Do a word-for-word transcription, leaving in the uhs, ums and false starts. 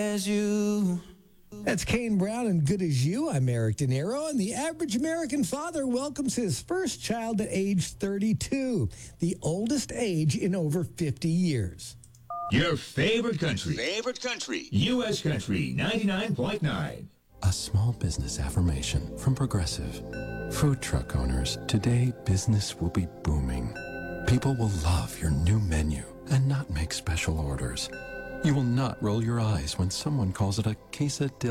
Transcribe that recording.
as you. That's Kane Brown and Good As You. I'm Eric De Niro, and the average American father welcomes his first child at age thirty-two, the oldest age in over fifty years. Your favorite country. Favorite country. U S Country ninety-nine point nine. A small business affirmation from Progressive. Food truck owners, today business will be booming. People will love your new menu and not make special orders. You will not roll your eyes when someone calls it a quesadilla.